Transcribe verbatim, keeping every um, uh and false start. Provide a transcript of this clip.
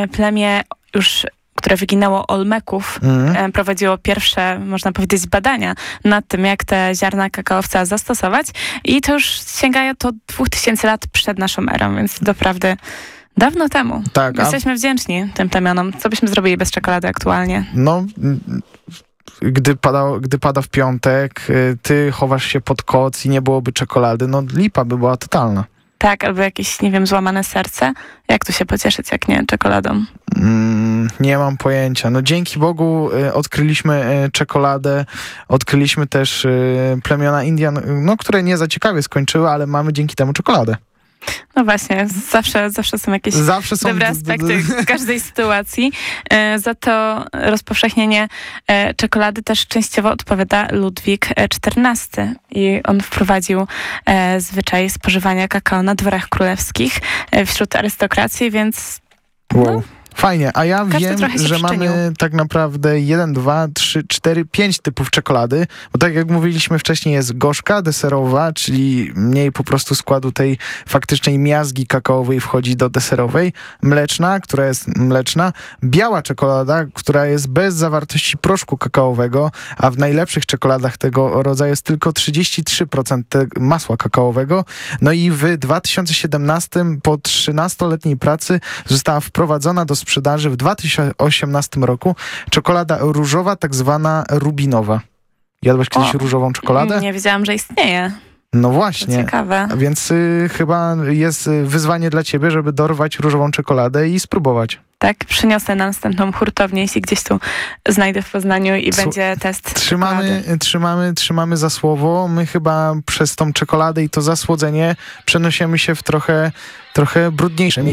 plemię już które wyginęło Olmeków, mm. prowadziło pierwsze, można powiedzieć, badania nad tym, jak te ziarna kakaowca zastosować i to już sięgają to dwóch tysięcy lat przed naszą erą, więc doprawdy dawno temu. Tak, Jesteśmy a... wdzięczni tym plemionom. Co byśmy zrobili bez czekolady aktualnie? No... Gdy pada, gdy pada w piątek, ty chowasz się pod koc i nie byłoby czekolady, no lipa by była totalna. Tak, albo jakieś, nie wiem, złamane serce. Jak tu się pocieszyć, jak nie czekoladą? Mm, nie mam pojęcia. No dzięki Bogu y, odkryliśmy y, czekoladę, odkryliśmy też y, plemiona Indian, no które nie za ciekawie skończyły, ale mamy dzięki temu czekoladę. No właśnie, zawsze, zawsze są jakieś zawsze są dobre aspekty każdej sytuacji. E, za to rozpowszechnienie e, czekolady też częściowo odpowiada Ludwik czternasty. I on wprowadził e, zwyczaj spożywania kakao na dworach królewskich e, wśród arystokracji, więc... Wow. No, fajnie, a ja wiem, że mamy tak naprawdę jeden, dwa, trzy, cztery, pięć typów czekolady, bo tak jak mówiliśmy wcześniej jest gorzka, deserowa, czyli mniej po prostu składu tej faktycznej miazgi kakaowej wchodzi do deserowej, mleczna, która jest mleczna, biała czekolada, która jest bez zawartości proszku kakaowego, a w najlepszych czekoladach tego rodzaju jest tylko trzydzieści trzy procent masła kakaowego, no i w dwa tysiące siedemnastym po trzynastoletniej pracy została wprowadzona do sprzedaży w dwa tysiące osiemnastym roku czekolada różowa, tak zwana rubinowa. Jadłeś kiedyś o, różową czekoladę? Nie wiedziałam, że istnieje. No właśnie. To ciekawe. Więc y, chyba jest wyzwanie dla ciebie, żeby dorwać różową czekoladę i spróbować. Tak, przyniosę na następną hurtownię, jeśli gdzieś tu znajdę w Poznaniu i Su- będzie test trzymamy, trzymamy, trzymamy za słowo. My chyba przez tą czekoladę i to zasłodzenie przenosimy się w trochę, trochę brudniejsze